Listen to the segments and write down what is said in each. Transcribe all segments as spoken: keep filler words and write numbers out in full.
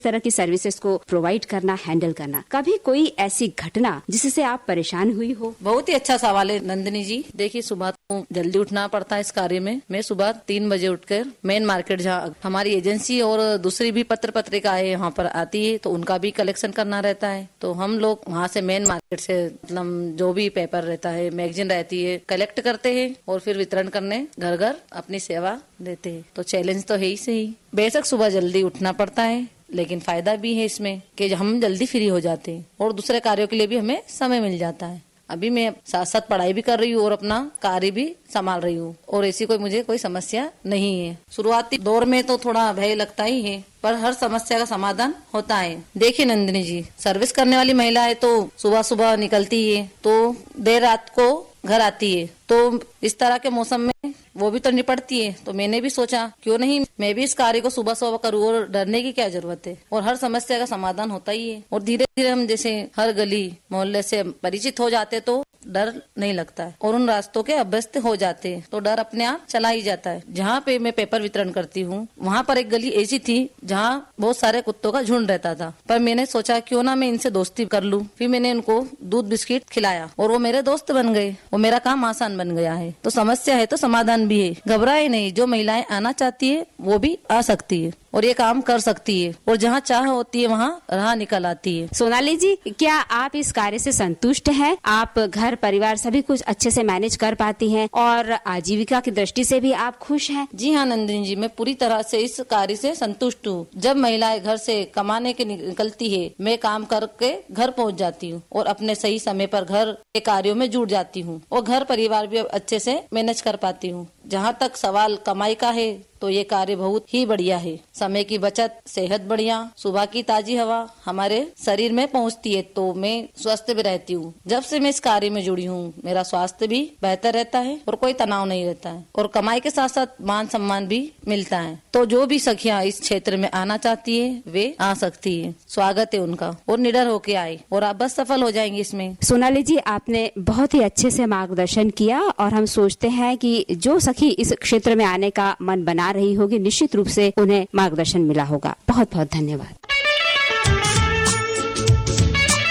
तरह की सर्विसेज को प्रोवाइड करना, हैंडल करना, कभी कोई ऐसी घटना जिससे आप परेशान हुई हो? बहुत ही अच्छा सवाल है नंदिनी जी। देखिए, सुबह तो जल्दी उठना पड़ता है इस कार्य में। मैं सुबह तीन बजे उठकर मेन मार्केट, जहाँ हमारी एजेंसी और दूसरी भी पत्र पत्रिकाएं यहाँ पर आती है, तो उनका भी कलेक्शन करना रहता है। तो हम लोग वहाँ से मेन मार्केट से मतलब जो भी पेपर रहता है, मैगजीन रहती है, कलेक्ट करते हैं और फिर वितरण करने घर घर अपनी सेवा देते हैं। तो चैलेंज तो है ही सही। बेशक सुबह जल्दी उठना पड़ता है, लेकिन फायदा भी है इसमें कि हम जल्दी फ्री हो जाते हैं और दूसरे कार्यों के लिए भी हमें समय मिल जाता है। अभी मैं साथ साथ पढ़ाई भी कर रही हूँ और अपना कार्य भी संभाल रही हूँ और ऐसी कोई मुझे कोई समस्या नहीं है। शुरुआती दौर में तो थोड़ा भय लगता ही है, पर हर समस्या का समाधान होता है। देखिए नंदिनी जी, सर्विस करने वाली महिला है तो सुबह सुबह निकलती है तो देर रात को घर आती है, तो इस तरह के मौसम में वो भी तो निपटती है। तो मैंने भी सोचा क्यों नहीं मैं भी इस कार्य को सुबह सुबह करूँ, और डरने की क्या जरूरत है, और हर समस्या का समाधान होता ही है। और धीरे धीरे हम जैसे हर गली मोहल्ले से परिचित हो जाते तो डर नहीं लगता है और उन रास्तों के अभ्यस्त हो जाते हैं तो डर अपने आप चला ही जाता है। जहाँ पे मैं पेपर वितरण करती हूँ वहाँ पर एक गली ऐसी थी जहाँ बहुत सारे कुत्तों का झुंड रहता था, पर मैंने सोचा क्यों ना मैं इनसे दोस्ती कर लूँ। फिर मैंने उनको दूध बिस्किट खिलाया और वो मेरे दोस्त बन गए और मेरा काम आसान बन गया है। तो समस्या है तो समाधान भी है। घबराए नहीं, जो महिलाएं आना चाहती है वो भी आ सकती है और ये काम कर सकती है, और जहाँ चाह होती है वहाँ राह निकल आती है। सोनाली जी, क्या आप इस कार्य से संतुष्ट हैं? आप घर परिवार सभी कुछ अच्छे से मैनेज कर पाती हैं और आजीविका की दृष्टि से भी आप खुश हैं? जी हाँ नंदिनी जी, मैं पूरी तरह से इस कार्य से संतुष्ट हूँ। जब महिलाएं घर से कमाने के निकलती है, मैं काम करके घर पहुँच जाती हूँ और अपने सही समय पर घर के कार्यों में जुट जाती हूँ और घर परिवार भी अच्छे से मैनेज कर पाती हूँ। जहाँ तक सवाल कमाई का है तो ये कार्य बहुत ही बढ़िया है। समय की बचत, सेहत बढ़िया, सुबह की ताजी हवा हमारे शरीर में पहुँचती है तो मैं स्वस्थ भी रहती हूँ। जब से मैं इस कार्य में जुड़ी हूँ मेरा स्वास्थ्य भी बेहतर रहता है और कोई तनाव नहीं रहता है और कमाई के साथ साथ मान सम्मान भी मिलता है। तो जो भी सखियाँ इस क्षेत्र में आना चाहती है वे आ सकती है, स्वागत है उनका, और निडर होके आए और आप बस सफल हो जाएंगे इसमें। सोनाली जी, आपने बहुत ही अच्छे से मार्गदर्शन किया और हम सोचते हैं कि जो सखी इस क्षेत्र में आने का मन बना रही होगी, निश्चित रूप से उन्हें मार्गदर्शन मिला होगा। बहुत बहुत धन्यवाद।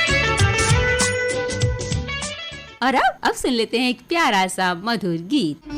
और अब अब सुन लेते हैं एक प्यारा सा मधुर गीत।